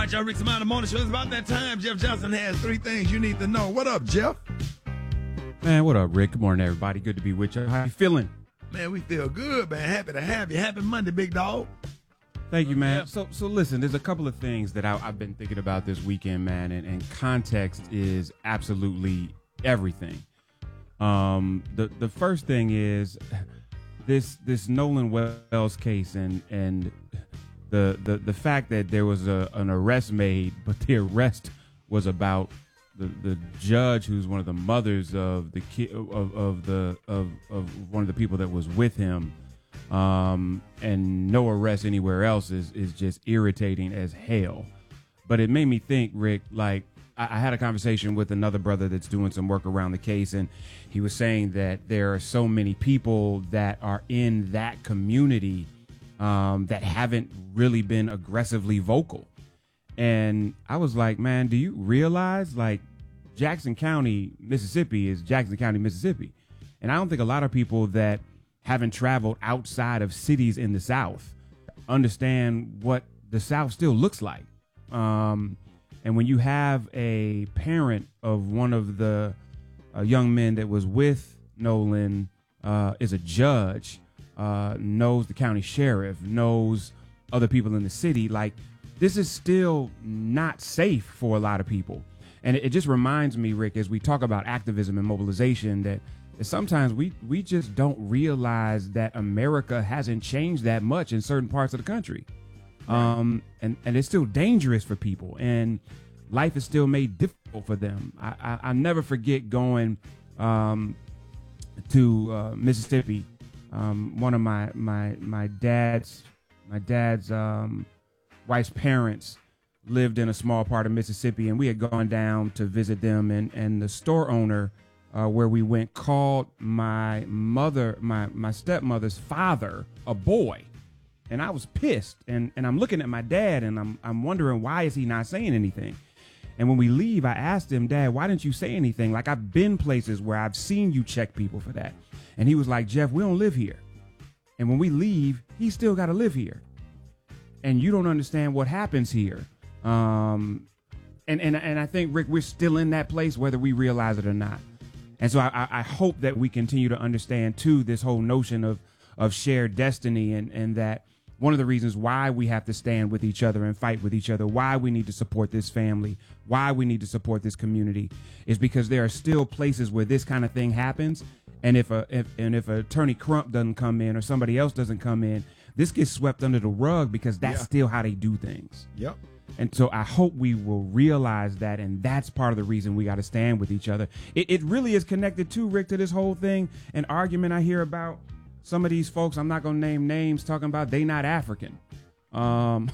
right, y'all, Rick Smiley Morning Show. It's about that time. Jeff Johnson has 3 things you need to know. What up, Jeff? Man, what up, Rick? Good morning, everybody. Good to be with you. How you feeling? Man, we feel good, man. Happy to have you. Happy Monday, big dog. Thank you, man. So listen, there's a couple of things that I've been thinking about this weekend, man, and context is absolutely everything. The first thing is this Nolan Wells case and the fact that there was an arrest made, but the arrest was about the judge who's one of the mothers of the kid of one of the people that was with him, and no arrest anywhere else is just irritating as hell. But it made me think, Rick, like I had a conversation with another brother that's doing some work around the case, and he was saying that there are so many people that are in that community that haven't really been aggressively vocal. And I was like, man, do you realize, like, Jackson County, Mississippi is Jackson County, Mississippi. And I don't think a lot of people that haven't traveled outside of cities in the South understand what the South still looks like. And when you have a parent of one of the young men that was with Nolan, is a judge, knows the county sheriff, knows other people in the city, like, this is still not safe for a lot of people. And it just reminds me, Rick, as we talk about activism and mobilization, that sometimes we just don't realize that America hasn't changed that much in certain parts of the country. Right. And it's still dangerous for people, and life is still made difficult for them. I never forget going to Mississippi. One of my dad's wife's parents lived in a small part of Mississippi, and we had gone down to visit them, and the store owner where we went called my stepmother's father a boy. And I was pissed, and I'm looking at my dad, and I'm wondering, why is he not saying anything? And when we leave, I asked him, Dad, why didn't you say anything? Like, I've been places where I've seen you check people for that. And he was like, Jeff, we don't live here. And when we leave, he still got to live here. And you don't understand what happens here. And I think, Rick, we're still in that place, whether we realize it or not. And so I hope that we continue to understand, too, this whole notion of shared destiny, and that one of the reasons why we have to stand with each other and fight with each other, why we need to support this family, why we need to support this community, is because there are still places where this kind of thing happens. And if Attorney Crump doesn't come in, or somebody else doesn't come in, this gets swept under the rug, because that's still how they do things. Yep. And so I hope we will realize that, and that's part of the reason we got to stand with each other. It really is connected too, Rick, to this whole thing, an argument I hear about some of these folks, I'm not going to name names, talking about they not African. And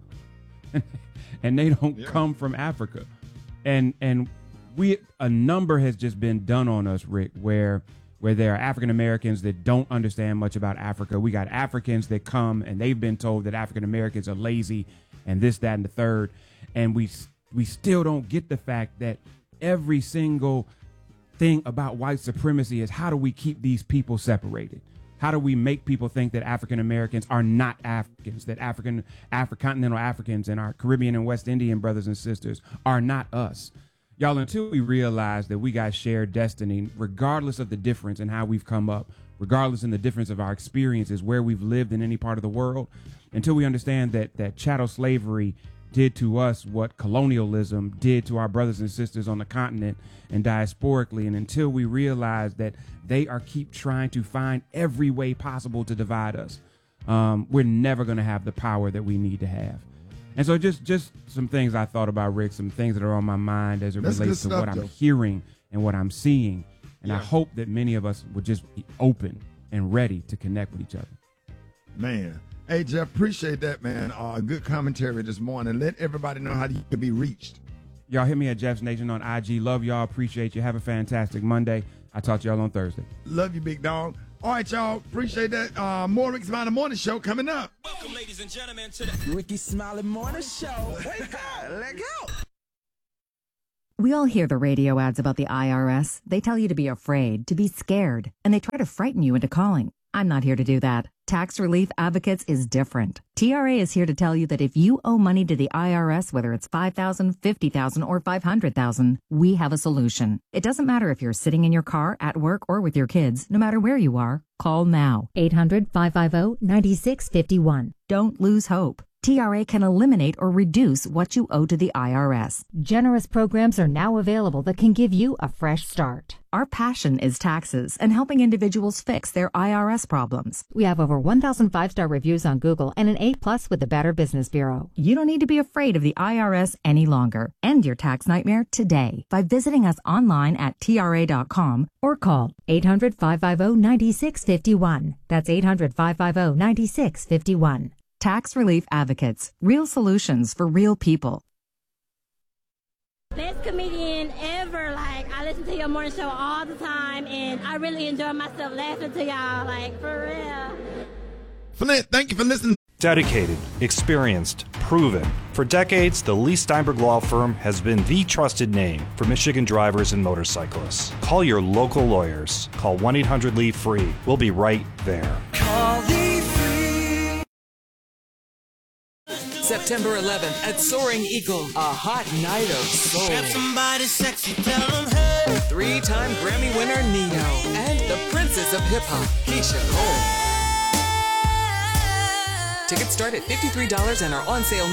they don't come from Africa. And a number has just been done on us, Rick, where there are African Americans that don't understand much about Africa. We got Africans that come and they've been told that African Americans are lazy and this, that, and the third. And we still don't get the fact that every single thing about white supremacy is, how do we keep these people separated? How do we make people think that African Americans are not Africans, that Afrocontinental Africans and our Caribbean and West Indian brothers and sisters are not us? Y'all, until we realize that we got shared destiny, regardless of the difference in how we've come up, regardless in the difference of our experiences, where we've lived in any part of the world, until we understand that chattel slavery did to us what colonialism did to our brothers and sisters on the continent and diasporically, and until we realize that they keep trying to find every way possible to divide us, we're never going to have the power that we need to have. And so just some things I thought about, Rick, some things that are on my mind as it relates to what I'm hearing and what I'm seeing. And I hope that many of us would just be open and ready to connect with each other. Man. Hey, Jeff, appreciate that, man. Good commentary this morning. Let everybody know how you can be reached. Y'all hit me at Jeff's Nation on IG. Love y'all. Appreciate you. Have a fantastic Monday. I'll talk to y'all on Thursday. Love you, big dog. All right, y'all. Appreciate that. More Ricky Smiley Morning Show coming up. Welcome, ladies and gentlemen, to the Ricky Smiley Morning Show. Wake up. Let go. We all hear the radio ads about the IRS. They tell you to be afraid, to be scared, and they try to frighten you into calling. I'm not here to do that. Tax Relief Advocates is different. TRA is here to tell you that if you owe money to the IRS, whether it's $5,000, $50,000, or $500,000, we have a solution. It doesn't matter if you're sitting in your car, at work, or with your kids. No matter where you are, call now. 800-550-9651. Don't lose hope. TRA can eliminate or reduce what you owe to the IRS. Generous programs are now available that can give you a fresh start. Our passion is taxes and helping individuals fix their IRS problems. We have over 1,000 5-star reviews on Google and an A+ with the Better Business Bureau. You don't need to be afraid of the IRS any longer. End your tax nightmare today by visiting us online at TRA.com or call 800-550-9651. That's 800-550-9651. Tax Relief Advocates. Real solutions for real people. Best comedian ever. Like, I listen to your morning show all the time, and I really enjoy myself laughing to y'all. Like, for real. Flint, thank you for listening. Dedicated, experienced, proven. For decades, the Lee Steinberg Law Firm has been the trusted name for Michigan drivers and motorcyclists. Call your local lawyers. Call 1-800-LEE-FREE. We'll be right there. Call Lee Free. September 11th at Soaring Eagle, a hot night of soul. Grab somebody sexy, tell them hey. 3-time Grammy winner Nino and the princess of hip hop, Keisha Cole. Tickets start at $53 and are on sale